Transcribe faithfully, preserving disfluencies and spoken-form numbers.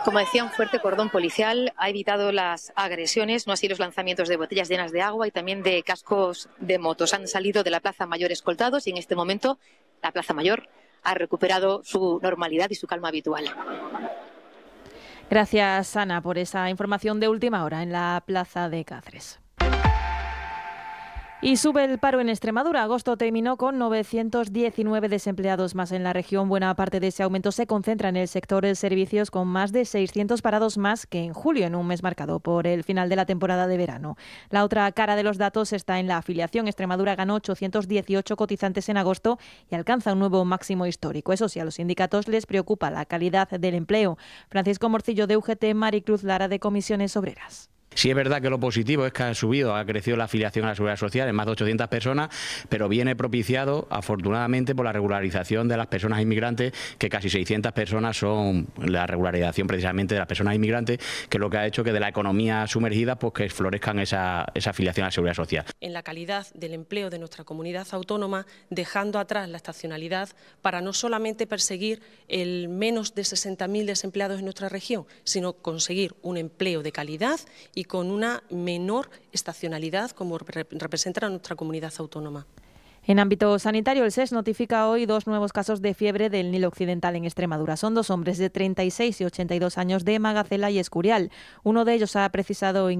Como decía, un fuerte cordón policial ha evitado las agresiones, no así los lanzamientos de botellas llenas de agua y también de cascos de motos. Han salido de la Plaza Mayor escoltados y en este momento la Plaza Mayor ha recuperado su normalidad y su calma habitual. Gracias, Ana, por esa información de última hora en la Plaza de Cáceres. Y sube el paro en Extremadura. Agosto terminó con novecientos diecinueve desempleados más en la región. Buena parte de ese aumento se concentra en el sector de servicios, con más de seiscientos parados más que en julio, en un mes marcado por el final de la temporada de verano. La otra cara de los datos está en la afiliación. Extremadura ganó ochocientos dieciocho cotizantes en agosto y alcanza un nuevo máximo histórico. Eso sí, a los sindicatos les preocupa la calidad del empleo. Francisco Morcillo de U G T, Maricruz Lara de Comisiones Obreras. Sí, es verdad que lo positivo es que ha subido, ha crecido la afiliación a la Seguridad Social en más de ochocientas personas, pero viene propiciado, afortunadamente, por la regularización de las personas inmigrantes, que casi seiscientas personas son la regularización precisamente de las personas inmigrantes, que es lo que ha hecho que de la economía sumergida, pues que florezcan esa, esa afiliación a la Seguridad Social. En la calidad del empleo de nuestra comunidad autónoma, dejando atrás la estacionalidad para no solamente perseguir el menos de sesenta mil desempleados en nuestra región, sino conseguir un empleo de calidad y con una menor estacionalidad como representa nuestra comunidad autónoma. En ámbito sanitario, el S E S notifica hoy dos nuevos casos de fiebre del Nilo Occidental en Extremadura. Son dos hombres de treinta y seis y ochenta y dos años de Magacela y Escurial. Uno de ellos ha precisado